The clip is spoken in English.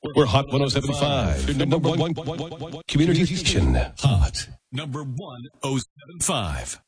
We're Hot 107.5, your number one community station. Hot number 107.5.